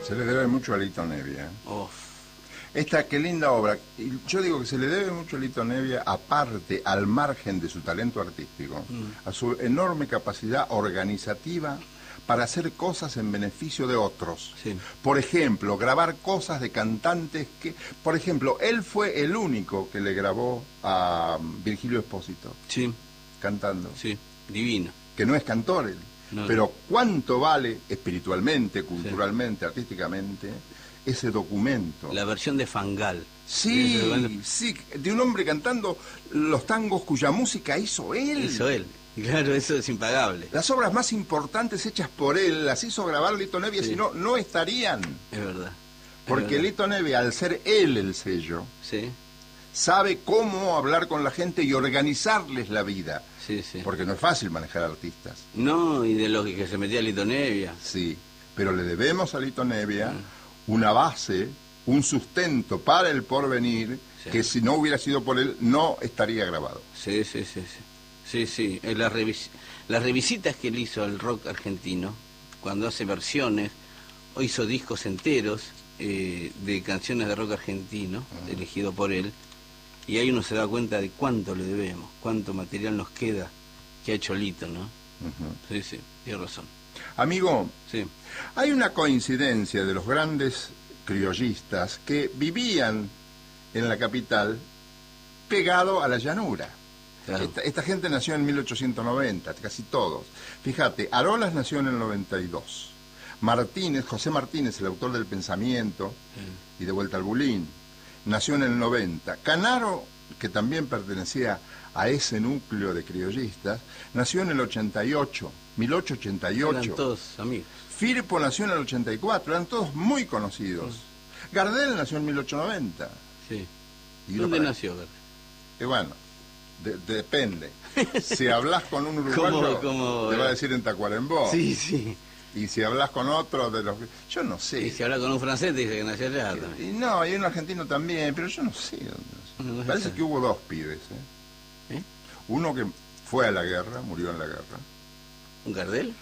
Se le debe mucho a Lito Nevia. Uf. Esta, qué linda obra. Y yo digo que se le debe mucho a Lito Nevia, aparte, al margen de su talento artístico, a su enorme capacidad organizativa para hacer cosas en beneficio de otros. Sí. Por ejemplo, grabar cosas de cantantes que... Por ejemplo, él fue el único que le grabó a Virgilio Espósito, Sí, cantando. sí, divino. Que no es cantor él. No, Pero cuánto vale espiritualmente, culturalmente, artísticamente, ese documento. La versión de Fangal. Sí, sí, de un hombre cantando los tangos cuya música hizo él. Hizo él. Claro, eso es impagable. Las obras más importantes hechas por él las hizo grabar Lito Nevia, Sí. si no, no estarían. Es verdad. Porque verdad. Lito Nevia, al ser él el sello, Sí, sabe cómo hablar con la gente y organizarles la vida. sí, sí. Porque no es fácil manejar artistas. No, y de lo que se metía Lito Nevia. Sí, pero le debemos a Lito Nevia una base, un sustento para el porvenir, Sí. que si no hubiera sido por él, no estaría grabado. Sí, sí, sí, sí. Sí, sí. Las revisitas que él hizo al rock argentino, cuando hace versiones, o hizo discos enteros de canciones de rock argentino, elegido por él, y ahí uno se da cuenta de cuánto le debemos, cuánto material nos queda que ha hecho Lito, ¿no? Sí, sí, tiene razón. Amigo, Sí, hay una coincidencia de los grandes criollistas que vivían en la capital pegado a la llanura. claro. Esta gente nació en 1890, casi todos. Fíjate, Arolas nació en el 92. Martínez, José Martínez, el autor del Pensamiento y De Vuelta al Bulín, nació en el 90. Canaro, que también pertenecía a ese núcleo de criollistas, nació en el 88, 1888. Eran todos amigos. Firpo nació en el 84, eran todos muy conocidos. Gardel nació en 1890. Sí. Y uno ¿Dónde para- nació, Gardel? Y bueno, depende. Si hablas con un uruguayo, ¿Cómo? te va a decir en Tacuarembó. Sí, sí. Y si hablas con otro de los... Yo no sé. Y si habla con un francés te dice que nació allá también. Y no, y un argentino también, pero yo no sé dónde. No Parece sé. que hubo dos pibes. ¿Eh? Uno que fue a la guerra, murió en la guerra. ¿Un Gardel?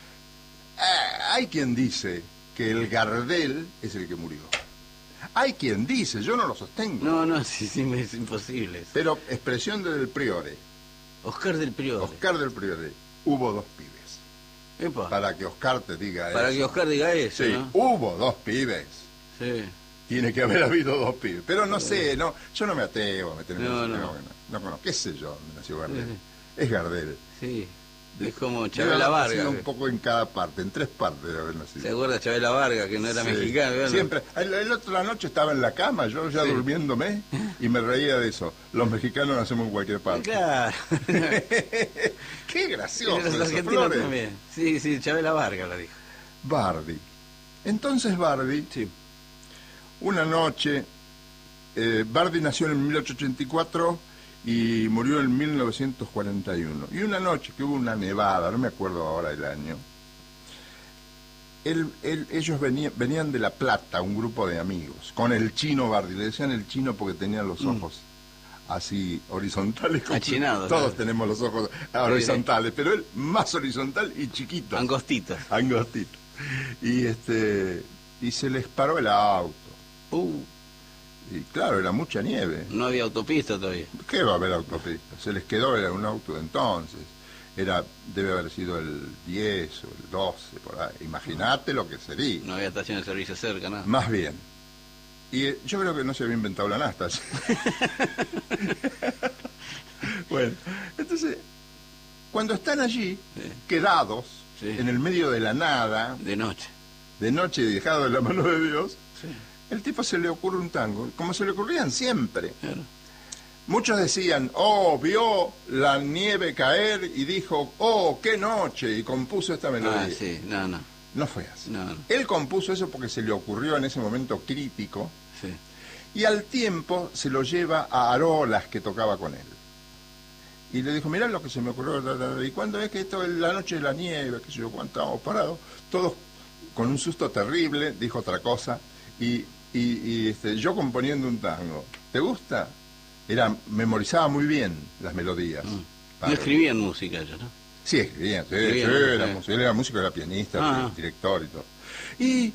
Hay quien dice que el Gardel es el que murió. Hay quien dice, yo no lo sostengo. No, no, sí, sí, es imposible. Pero expresión del Priore, Oscar del Priore. Oscar del Priore, hubo dos pibes. Epa, Para que Oscar te diga para eso. que Oscar diga eso, Sí, ¿no? hubo dos pibes. Sí. Tiene que haber habido dos pibes. Pero no sé, no, yo no me atrevo a meterme en No, ese no. tema, no conozco. ¿Qué sé yo dónde nació Gardel? Sí. Es Gardel. Sí. Es como Debe Chabela haber Vargas. nacido un poco en cada parte, en tres partes debe haber nacido. ¿Se acuerda Chabela Vargas, que no era Sí. mexicano? ¿verdad? Siempre. El otro la noche estaba en la cama, yo ya Sí. durmiéndome, y me reía de eso. Los mexicanos nacemos en cualquier parte. Claro. Qué gracioso Los eso, argentinos Flores. también. Sí, sí, Chabela Vargas lo dijo. Bardi. Entonces Bardi, Sí. una noche, Bardi nació en 1884 y murió en 1941. Y una noche que hubo una nevada, no me acuerdo ahora el año, ellos venían de La Plata, un grupo de amigos, con el chino Bardi. Le decían el chino porque tenían los ojos así horizontales. como- Achinados, Todos claro. tenemos los ojos horizontales, pero él más horizontal y chiquito. Angostitos. Angostito. Y se les paró el auto. Y claro, era mucha nieve. No había autopista todavía. ¿Qué va a haber autopista? Se les quedó, era un auto de entonces. Debe haber sido el 10 o el 12, por ahí. Imagínate lo que sería. No había estación de servicio cerca, nada. Más bien. Y yo creo que no se había inventado la nafta. Bueno, entonces, cuando están allí, Sí. quedados, Sí. en el medio de la nada, De noche. de noche y dejado de la mano de Dios, Sí. el tipo se le ocurre un tango, como se le ocurrían siempre. Claro. Muchos decían, oh, vio la nieve caer y dijo, oh, qué noche, y compuso esta melodía. Ah, sí, no, no. No fue así. No, no. Él compuso eso porque se le ocurrió en ese momento crítico, Sí. y al tiempo se lo lleva a Arolas, que tocaba con él. Y le dijo, mirá lo que se me ocurrió, y cuando es que esto es la noche de la nieve, qué sé yo, cuánto estábamos parados, todos con un susto terrible, dijo otra cosa, y yo componiendo un tango. ¿Te gusta? Memorizaba muy bien las melodías. No Padre. escribían música ellos, ¿no? Sí, escribían, sí, Escribían, sí, sí. él era músico, era pianista, Ah. director y todo. Y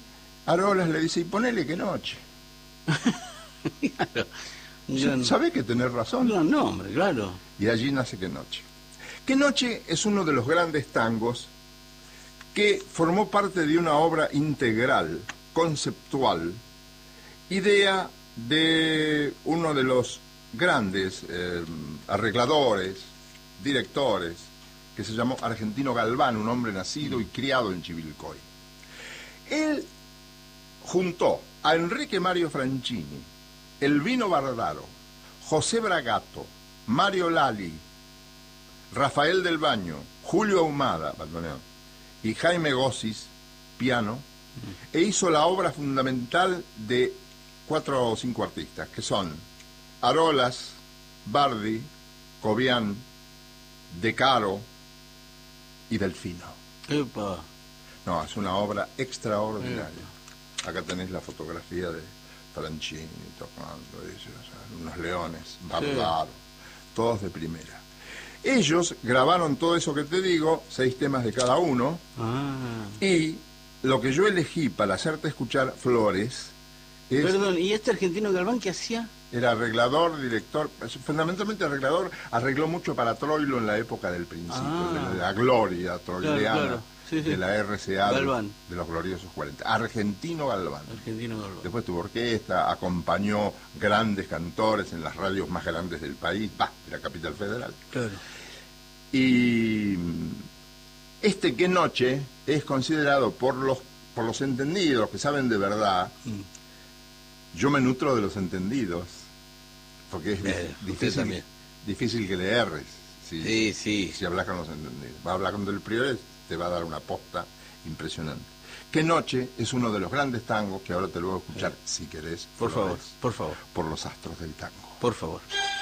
Arolas le dice, y ponele qué noche. Claro. Yo ¿Sabe que tenés razón? no, hombre, claro. Y allí nace Qué noche. Qué noche es uno de los grandes tangos que formó parte de una obra integral, conceptual, idea de uno de los grandes arregladores, directores, que se llamó Argentino Galván, un hombre nacido y criado en Chivilcoy. Él juntó a Enrique Mario Franchini, Elvino Bardaro, José Bragato, Mario Lali, Rafael del Baño, Julio Ahumada, y Jaime Gossis, piano, e hizo la obra fundamental de 4 o 5 artistas, que son Arolas, Bardi, Cobian, De Caro y Delfino. Epa. No, es una obra extraordinaria. Acá tenéis la fotografía de Franchini tocando, unos leones, Bardaro, todos de primera. Ellos grabaron todo eso que te digo, 6 temas de cada uno, y lo que yo elegí para hacerte escuchar, Flores, es... Perdón, ¿y este Argentino Galván qué hacía? Era arreglador, director, fundamentalmente arreglador, arregló mucho para Troilo en la época del principio, de la gloria troileana, claro. Sí, de la RCA, Galván. de los gloriosos 40. Argentino Galván. Argentino Galván. Después tuvo orquesta, acompañó grandes cantores en las radios más grandes del país, de la capital federal. Claro. Y este Qué noche es considerado por los entendidos, que saben de verdad. Yo me nutro de los entendidos, porque es difícil que le erres. Si hablas con los entendidos. Va a hablar con Del Priore, te va a dar una posta impresionante. Qué noche es uno de los grandes tangos que ahora te lo voy a escuchar, si querés. Por favor. Por los astros del tango. Por favor.